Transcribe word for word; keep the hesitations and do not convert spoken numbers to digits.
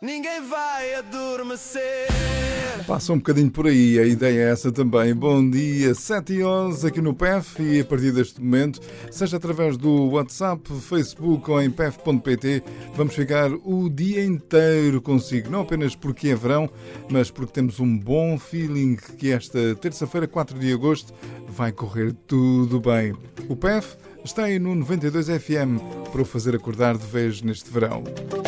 ninguém vai adormecer. Passa um bocadinho por aí, a ideia é essa também. Bom dia, sete e onze aqui no P E F e a partir deste momento, seja através do WhatsApp, Facebook ou em P E F ponto pt, vamos ficar o dia inteiro consigo. Não apenas porque é verão, mas porque temos um bom feeling que esta terça-feira, quatro de agosto, vai correr tudo bem. O P E F está aí no noventa e dois F M para o fazer acordar de vez neste verão.